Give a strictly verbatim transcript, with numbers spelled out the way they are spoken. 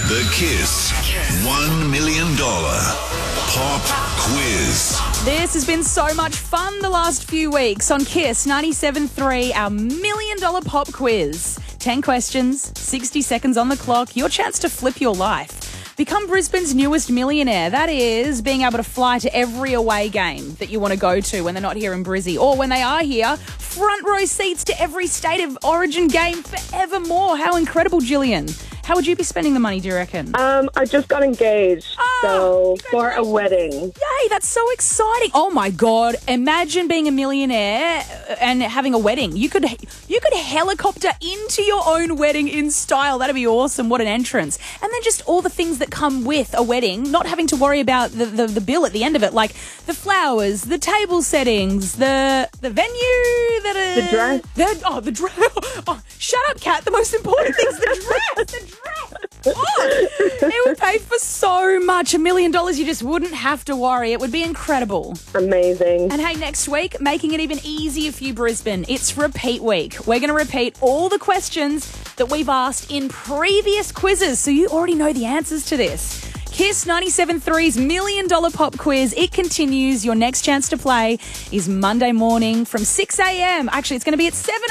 The Kiss one million dollars Pop Quiz. This has been so much fun the last few weeks on Kiss ninety-seven point three, our million dollar pop quiz. ten questions, sixty seconds on the clock, your chance to flip your life. Become Brisbane's newest millionaire. That is being able to fly to every away game that you want to go to when they're not here in Brizzy. Or when they are here, front row seats to every state of origin game forevermore. How incredible, Gillian. How would you be spending the money, do you reckon? Um, I just got engaged, Ah, so for a congratulations. wedding. Yay, that's so exciting. Oh my God. Imagine being a millionaire and having a wedding. You could you could helicopter into your own wedding in style. That'd be awesome. What an entrance. And then just all the things that come with a wedding, not having to worry about the, the, the bill at the end of it, like the flowers, the table settings, the the venue, that uh, The dress. The, oh, the dress. Oh, shut up, Kat. The most important thing's the dress. The dress. Oh, it would pay for so much. A million dollars, you just wouldn't have to worry. It would be incredible. Amazing. And hey, next week, making it even easier for you, Brisbane, it's repeat week. We're going to repeat all the questions that we've asked in previous quizzes, so you already know the answers to this. Kiss ninety-seven point three's Million Dollar Pop Quiz. It continues. Your next chance to play is Monday morning from six a.m. Actually, it's going to be at seven